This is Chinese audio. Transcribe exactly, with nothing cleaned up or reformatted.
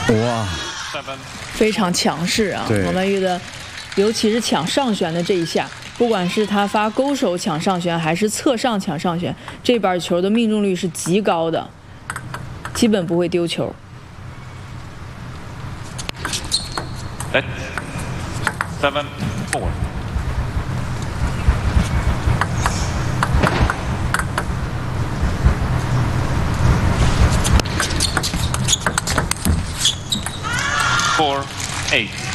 哇， 非常强势啊！王曼玉的，尤其是抢上旋的这一下，不管是他发勾手抢上旋，还是侧上抢上旋，这板球的命中率是极高的，基本不会丢球。 Eight, seven, four. Four, eight.